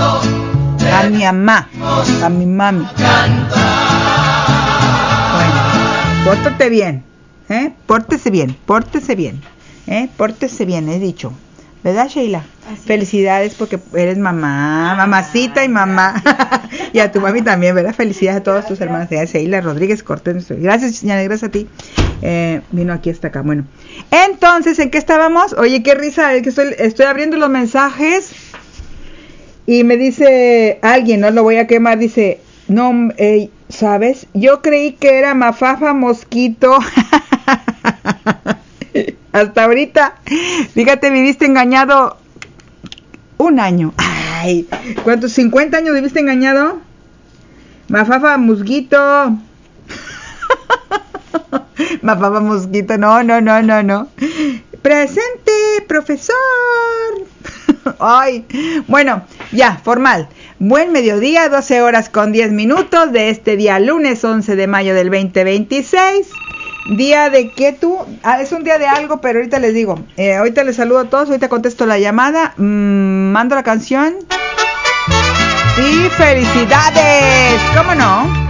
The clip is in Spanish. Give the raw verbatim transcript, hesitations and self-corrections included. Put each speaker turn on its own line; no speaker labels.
A mi mamá, a mi mami. Bueno, pórtate bien, ¿eh? Pórtese bien, pórtese bien, ¿eh? Pórtese bien, he dicho. ¿Verdad, Sheila? Así Felicidades porque eres mamá, mamacita y mamá. Y a tu mami también, ¿verdad? Felicidades a todos tus hermanos. Sheila Rodríguez Cortés. Gracias, señora, gracias a ti. Eh, vino aquí hasta acá. Bueno, entonces, ¿en qué estábamos? Oye, qué risa, es que estoy, estoy abriendo los mensajes y me dice alguien, no lo voy a quemar, dice, no, eh, ¿sabes? Yo creí que era Mafafa Mosquito. Hasta ahorita, fíjate, viviste engañado un año. Ay, ¿cuántos? ¿cincuenta años viviste engañado? Mafafa Mosquito. Mafafa Mosquito, no, no, no, no, no. Presente, profesor. Ay, bueno, ya, formal. Buen mediodía, doce horas con diez minutos de este día lunes once de mayo del veinte veintiséis. Día de qué tú, ah, es un día de algo, pero ahorita les digo, eh, ahorita les saludo a todos, ahorita contesto la llamada, mmm, mando la canción y felicidades, ¿cómo no?